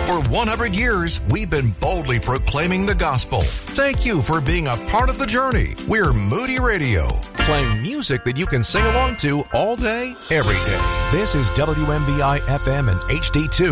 For 100 years, we've been boldly proclaiming the gospel. Thank you for being a part of the journey. We're Moody Radio, playing music that you can sing along to all day, every day. This is WMBI FM and HD2.